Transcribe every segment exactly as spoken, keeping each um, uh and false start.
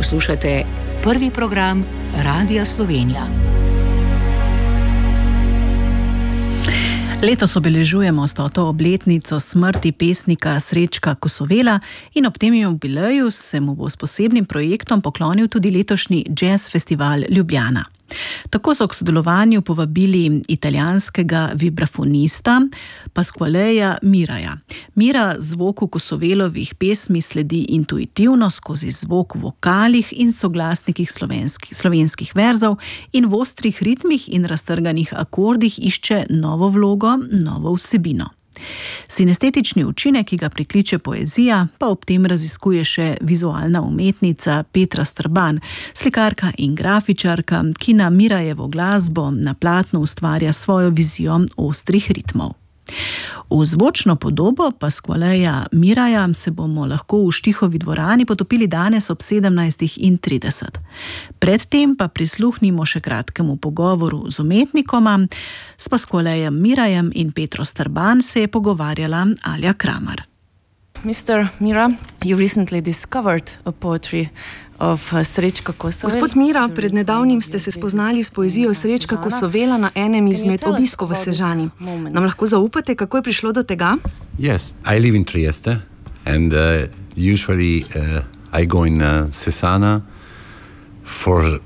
Poslušate prvi program Radia Slovenija. Letos obeležujemo stoto obletnico smrti pesnika Srečka Kosovela in ob tem jubileju se mu bo s posebnim projektom poklonil tudi letošnji Jazz Festival Ljubljana. Tako so k sodelovanju povabili italijanskega vibrafonista Pasqualeja Miraja. Mira zvoku Kosovelovih pesmi sledi intuitivno skozi zvok v vokalih in soglasnikih slovenskih, slovenskih verzov in v ostrih ritmih in raztrganih akordih išče novo vlogo, novo vsebino. Sinestetični učinek, ki ga prikliče poezija, pa ob tem raziskuje še vizualna umetnica Petra Strban, slikarka in grafičarka, ki na Mirajevo glasbo na platnu ustvarja svojo vizijo ostrih ritmov. V zvočno podobo Pasqualeja Miraja se bomo lahko v Štihovi dvorani potopili danes ob sedemnajstih trideset. Predtem pa prisluhnimo še kratkemu pogovoru z umetnikoma. S Pasqualejem Mirajem in Petro Strban se je pogovarjala Alja Kramar. mister Mira, you recently discovered a poetry of Srečka Kosovela. Gospod Mira, pred nedavnim ste se spoznali s poezijo Srečka Kosovela na enem izmed obiskov v Sežani. Nam lahko zaupate, kako je prišlo do tega? Yes, I live in Trieste and uh, usually uh, I go in uh, Sesana for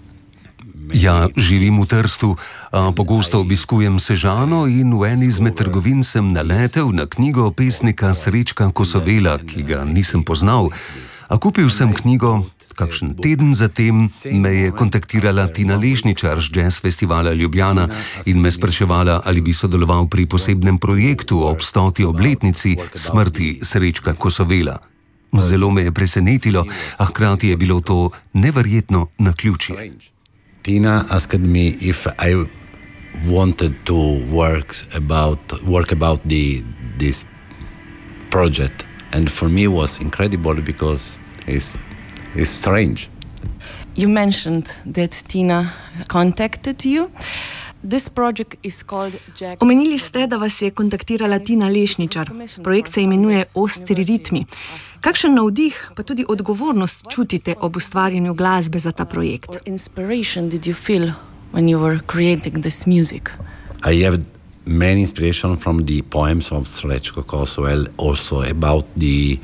Ja, živim v Trstu, a pogosto obiskujem Sežano in v eni izmed trgovin sem naletel na knjigo pesnika Srečka Kosovela, ki ga nisem poznal. A kupil sem knjigo, kakšen teden zatem me je kontaktirala Tina Lešničar z Jazz Festivala Ljubljana in me spraševala, ali bi sodeloval pri posebnem projektu ob stoti obletnici smrti Srečka Kosovela. Zelo me je presenetilo, a hkrati je bilo to neverjetno naključje. Tina asked me if I wanted to work about work about the this project, and for me it was incredible because it's it's strange. You mentioned that Tina contacted you. This project is called Jack. Omenili ste, da vas je kontaktirala Tina Lešničar. Projekt se imenuje Ostri ritmi. Kakšen navdih, pa tudi odgovornost čutite ob ustvarjanju glasbe za ta projekt? What inspiration did you feel when you were creating this music? I have many inspiration from the poems of Srečko Kosovel, also about the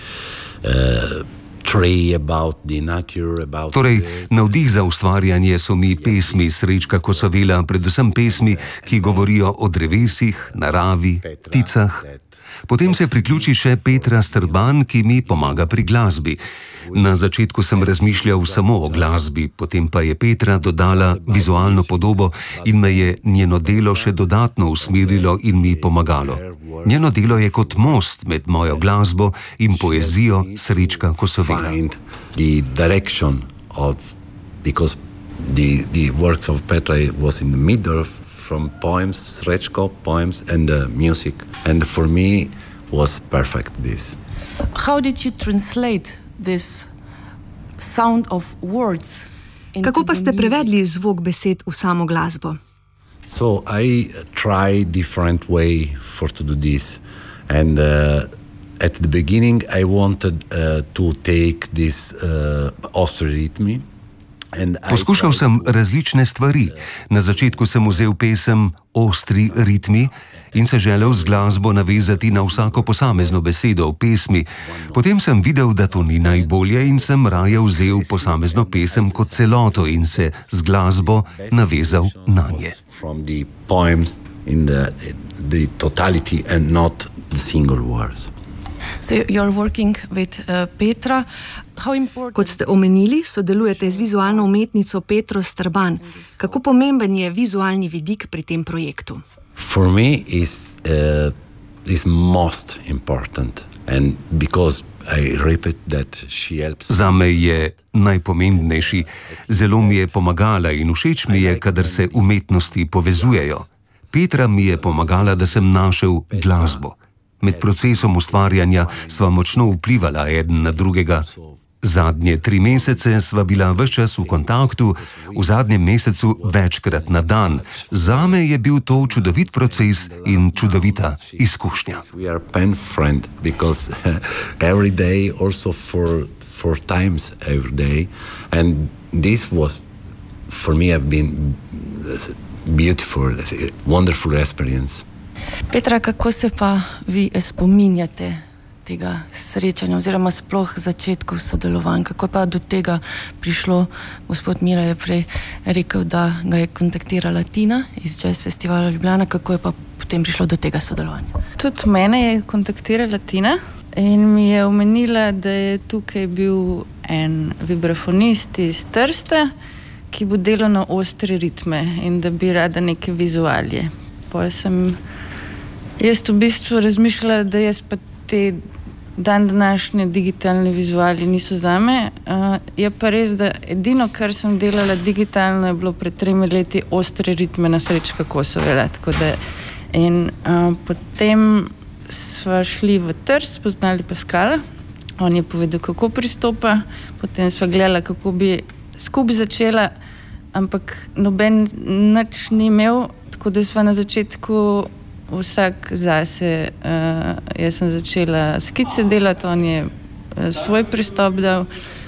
uh, tree, about the nature, about Torej, navdih za ustvarjanje so mi pesmi Srečka Kosovela, predvsem pesmi, ki govorijo o drevesih, naravi, pticah. Potem se priključi še Petra Strban, ki mi pomaga pri glasbi. Na začetku sem razmišljal samo o glasbi, potem pa je Petra dodala vizualno podobo in me je njeno delo še dodatno usmerilo in mi pomagalo. Njeno delo je kot most med mojo glasbo in poezijo Srečka Kosovela. The direction of, because the, the works of Petra was in the middle from poems, Srečko, poems and uh, music. And for me was perfect this. How did you translate this sound of words into Kako pa ste the music? prevedli zvok besed v samo glasbo? So I try different way for to do this. And uh, at the beginning I wanted uh, to take this uh, ostri ritmi. Poskušal sem različne stvari. Na začetku sem vzel pesem Ostri ritmi in se želel z glasbo navezati na vsako posamezno besedo v pesmi. Potem sem videl, da to ni najbolje in sem raje vzel posamezno pesem kot celoto in se z glasbo navezal na nje. From the poems in the, the totality and not the single words. So you're working with uh, Petra. How important... Kot ste omenili, sodelujete z vizualno umetnico Petro Strban. Kako pomemben je vizualni vidik pri tem projektu? For me is uh, is most important, and because I repeat that she helps. Zame je najpomembnejši. Zelo mi je pomagala in všeč mi je, kadar se umetnosti povezujejo. Petra mi je pomagala, da sem našel glasbo. Med procesom ustvarjanja sva močno vplivala eden na drugega. Zadnje tri mesece sva bila ves čas v kontaktu, v zadnjem mesecu večkrat na dan. Zame je bil to čudovit proces in čudovita izkušnja. We are pen friend because every day also for four times every day, and this was for me have been beautiful, wonderful experience. Petra, kako se pa vi spominjate tega srečanja oziroma sploh začetkov sodelovanj? Kako je pa do tega prišlo? Gospod Mira je prej rekel, da ga je kontaktirala Tina iz Jazz Festivala Ljubljana. Kako je pa potem prišlo do tega sodelovanja? Tudi mene je kontaktirala Tina in mi je omenila, da je tukaj bil en vibrafonist iz Trsta, ki bo delal na ostre ritme in da bi rada neke vizualije. Potem sem jaz v bistvu razmišljala, da jaz pa te dan današnje digitalne vizualije niso zame. Uh, je pa res, da edino, kar sem delala digitalno, je bilo pred tremi leti ostre ritme na Srečka Kosovela. Tako da, in uh, potem sva šli v Trst, spoznali Pascala. On je povedal, kako pristopa. Potem sva gledala, kako bi skupaj začela, ampak noben nič ni imel, tako da sva na začetku vsak zase. Uh, jaz sem začela skice delati, on je uh, svoj pristop dal.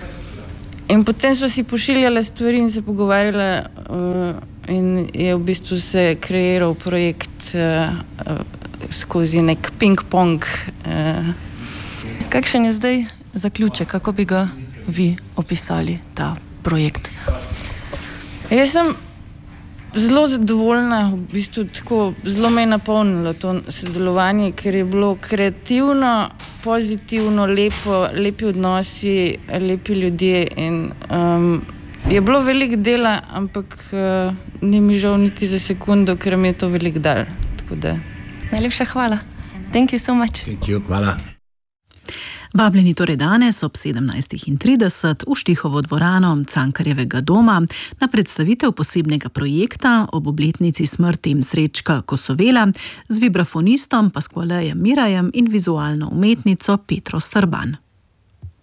In potem sva si pošiljala stvari in se pogovarjala uh, in je v bistvu se kreiral projekt uh, uh, skozi nek ping-pong. Uh. Kakšen je zdaj zaključek? Kako bi ga vi opisali, ta projekt? Jaz sem zelo zadovoljna, v bistvu tako zelo me je napolnilo to sodelovanje, ker je bilo kreativno, pozitivno, lepo, lepi odnosi, lepi ljudje in um, je bilo veliko dela, ampak uh, ni mi žal niti za sekundo, ker mi je to veliko dal. Tako da. Najlepša hvala. Thank you so much. Thank you. Hvala. Vabljeni torej danes ob sedemnajstih trideset v Štihovo dvorano Cankarjevega doma na predstavitev posebnega projekta ob obletnici smrti Srečka Kosovela z vibrafonistom Pasqualejem Mirajem in vizualno umetnico Petro Strban.